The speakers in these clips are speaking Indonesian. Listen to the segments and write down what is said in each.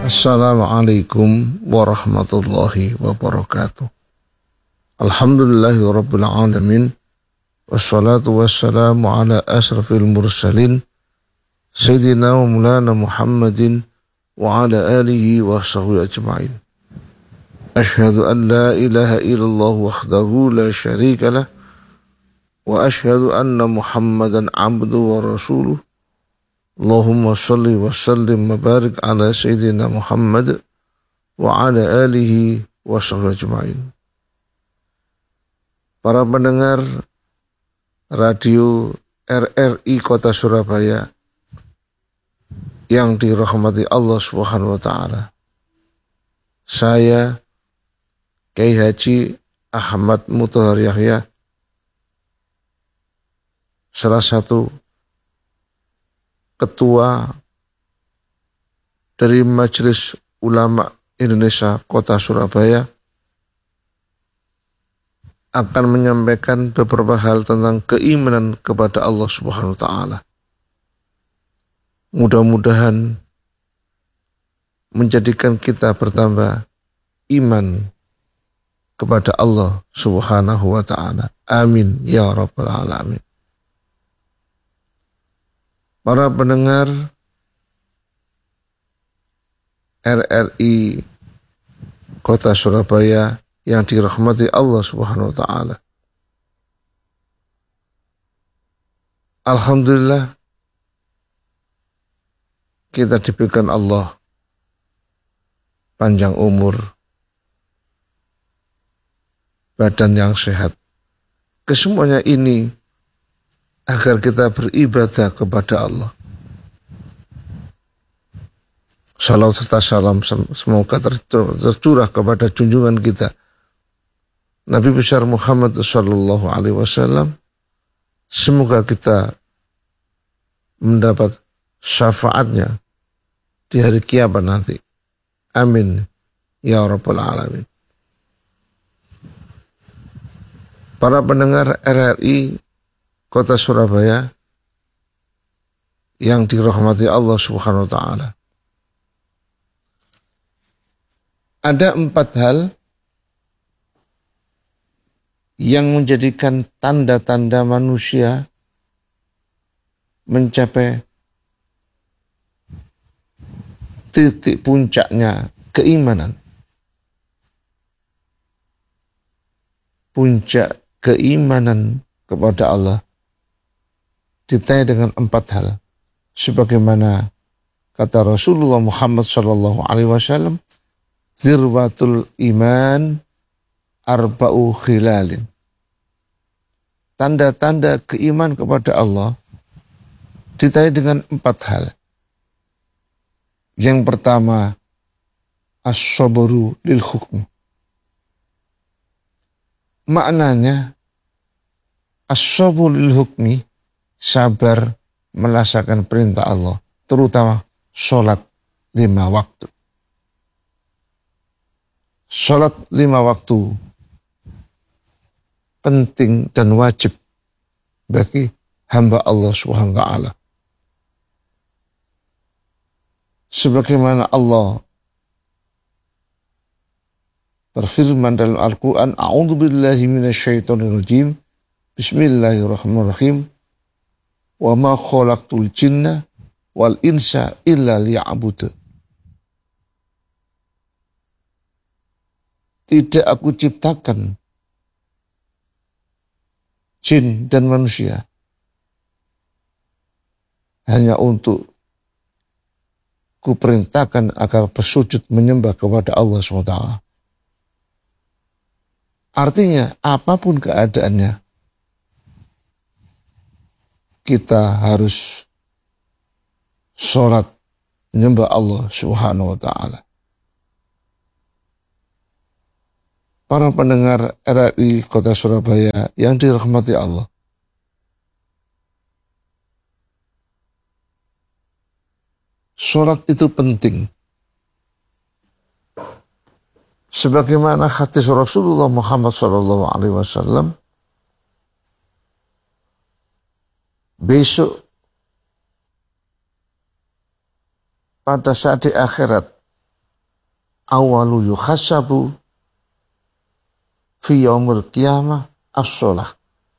Assalamualaikum warahmatullahi wabarakatuh. Alhamdulillahi rabbil alamin. Wassalatu wassalamu ala asrafil mursalin. Sayyidina wa mulana Muhammadin wa ala alihi wa sahbihi ajma'in. Ashhadu an la ilaha illallah wahdahu la syarika lah. Wa ashhadu anna Muhammadan abduhu wa rasuluh. Allahumma salli wa sallim wa barik ala Sayyidina Muhammad wa ala alihi wa sahbihi ajma'in. Para pendengar radio RRI Kota Surabaya yang dirahmati Allah Subhanahu wa taala. Saya Kiai Haji Ahmad Mutahar Yahya, salah satu ketua dari Majelis Ulama Indonesia Kota Surabaya, akan menyampaikan beberapa hal tentang keimanan kepada Allah Subhanahu wa taala. Mudah-mudahan menjadikan kita bertambah iman kepada Allah Subhanahu wa taala. Amin ya rabbal alamin. Para pendengar RRI Kota Surabaya yang dirahmati Allah Subhanahu wa taala. Alhamdulillah kita diberikan Allah panjang umur, badan yang sehat. Kesemuanya ini agar kita beribadah kepada Allah. Salam serta salam semoga tercurah kepada junjungan kita Nabi besar Muhammad sallallahu alaihi wasallam. Semoga kita mendapat syafaatnya di hari kiamat nanti. Amin ya rabbal alamin. Para pendengar RRI Kota Surabaya yang dirahmati Allah Subhanahu wa taala. Ada 4 hal yang menjadikan tanda-tanda manusia mencapai titik puncaknya keimanan. Puncak keimanan kepada Allah ditanya dengan 4 hal, sebagaimana kata Rasulullah Muhammad sallallahu alaihi wasallam, zirwatul iman arba'u khilalin. Tanda-tanda keiman kepada Allah ditanya dengan 4 hal. Yang pertama, as-sabru lil hukm. Maknanya as-sabru lil hukmi, sabar melaksanakan perintah Allah, terutama sholat 5 waktu. Sholat 5 waktu penting dan wajib bagi hamba Allah Subhanahu wa taala. Sebagaimana Allah berfirman dalam Al-Quran, a'udzubillahi minasyaitonirrajim, bismillahirrahmanirrahim, wa ma khalaqtul jinna wal insa illa liya'budun. Tidak aku ciptakan jin dan manusia hanya untuk kuperintahkan agar bersujud menyembah kepada Allah SWT. Artinya apapun keadaannya, kita harus sholat menyembah Allah Subhanahu wa taala. Para pendengar RRI Kota Surabaya yang dirahmati Allah. Sholat itu penting. Sebagaimana hadis Rasulullah Muhammad SAW, besok pada saat di akhirat awalu yukhassabu fi yaumil qiyamah as-shalah.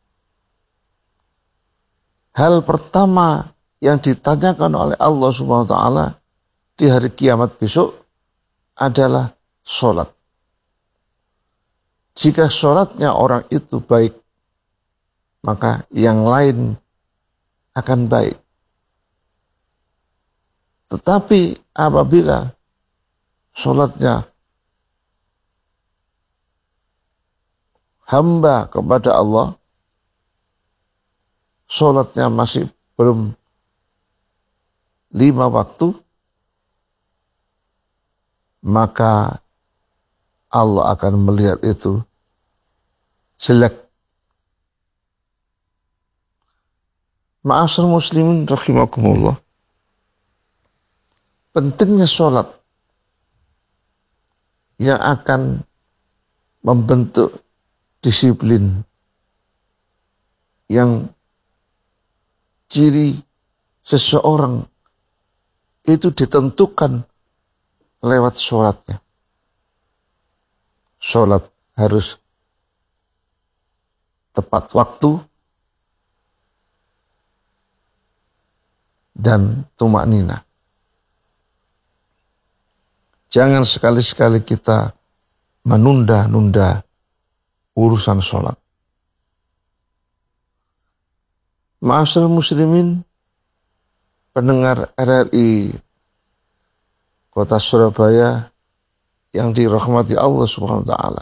Hal pertama yang ditanyakan oleh Allah Subhanahu wa taala di hari kiamat besok adalah sholat. Jika sholatnya orang itu baik, maka yang lain akan baik. Tetapi apabila sholatnya hamba kepada Allah, sholatnya masih belum 5 waktu, maka Allah akan melihat itu jelek. Ma'asyiral muslimin rahimakumullah. Pentingnya sholat yang akan membentuk disiplin yang ciri seseorang itu ditentukan lewat sholatnya. Sholat harus tepat waktu dan tumaknina. Jangan sekali-sekali kita menunda-nunda urusan sholat. Ma'asyiral muslimin, pendengar RRI Kota Surabaya yang dirahmati Allah Subhanahu wa taala.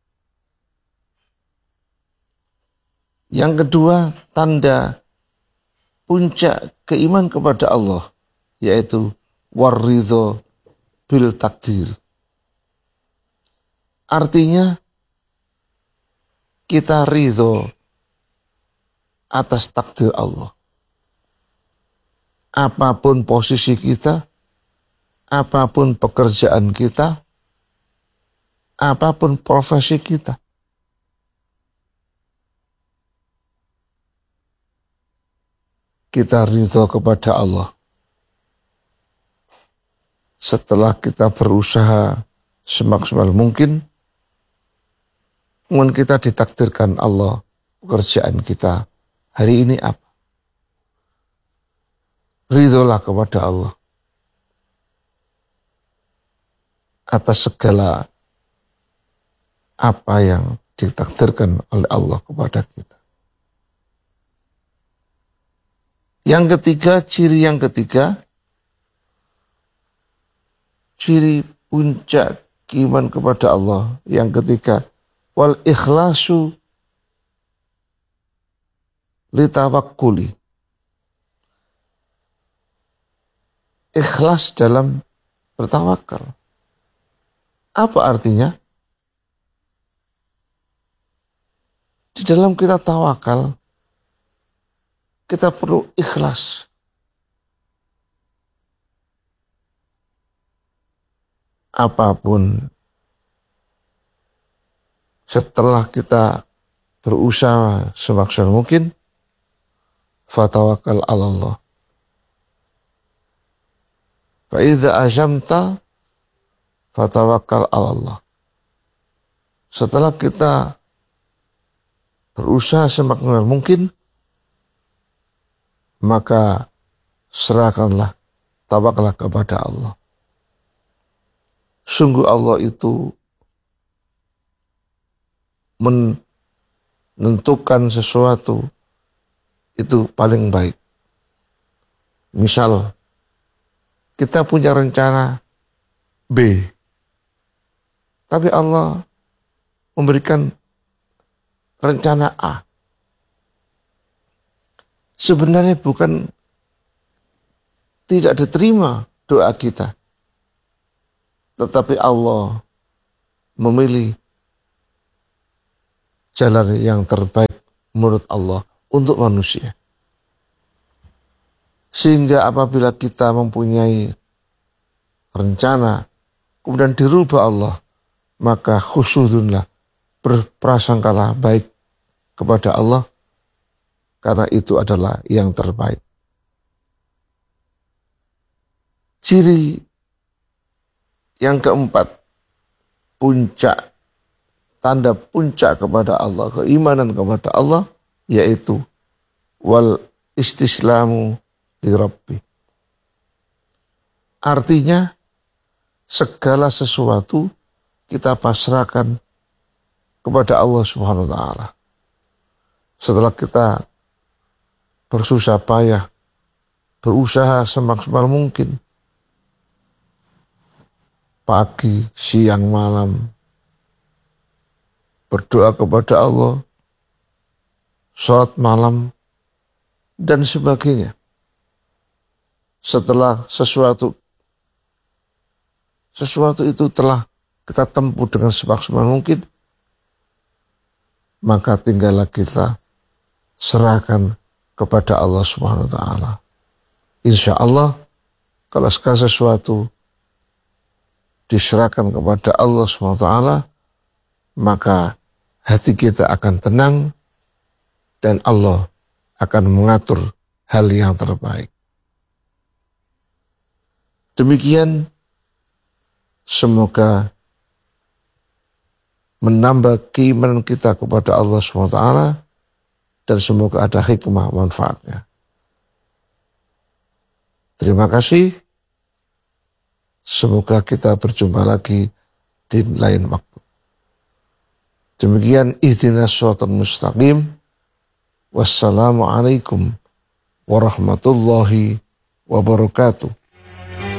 Yang kedua, tanda puncak keiman kepada Allah, yaitu waridho bil takdir. Artinya, kita ridho atas takdir Allah. Apapun posisi kita, apapun pekerjaan kita, apapun profesi kita, kita ridho kepada Allah. Setelah kita berusaha semaksimal mungkin, kemudian kita ditakdirkan Allah pekerjaan kita hari ini apa? Ridholah kepada Allah atas segala apa yang ditakdirkan oleh Allah kepada kita. Yang ketiga, ciri puncak iman kepada Allah. Yang ketiga, wal ikhlasu litawakkuli. Ikhlas dalam bertawakal. Apa artinya? Di dalam kita tawakal, kita perlu ikhlas. Apapun setelah kita berusaha semaksimal mungkin, fatawakal ala Allah. Fa idza azamta fatawakal ala Allah. Setelah kita berusaha semaksimal mungkin, maka serahkanlah, tawakallah kepada Allah. Sungguh Allah itu menentukan sesuatu itu paling baik. Misal, kita punya rencana B, tapi Allah memberikan rencana A. Sebenarnya bukan tidak diterima doa kita, tetapi Allah memilih jalan yang terbaik menurut Allah untuk manusia. Sehingga apabila kita mempunyai rencana, kemudian dirubah Allah, maka khusudunlah, berprasangkalah baik kepada Allah, karena itu adalah yang terbaik. Ciri yang keempat puncak, tanda puncak kepada Allah, keimanan kepada Allah, yaitu wal istislamu li Rabbi. Artinya segala sesuatu kita pasrahkan kepada Allah Subhanahu wa taala. Setelah kita bersusah payah, berusaha semaksimal mungkin, pagi, siang, malam, berdoa kepada Allah, sholat malam, dan sebagainya. Setelah sesuatu itu telah kita tempuh dengan semaksimal mungkin, maka tinggallah kita serahkan kepada Allah Subhanahu wa taala. Insya Allah, kalau segala sesuatu diserahkan kepada Allah Subhanahu wa taala, maka hati kita akan tenang dan Allah akan mengatur hal yang terbaik. Demikian, semoga menambah keimanan kita kepada Allah SWT dan semoga ada hikmah manfaatnya. Terima kasih. Semoga kita berjumpa lagi di lain waktu. Demikian ihdinas shiratal mustaqim. Wassalamualaikum warahmatullahi wabarakatuh.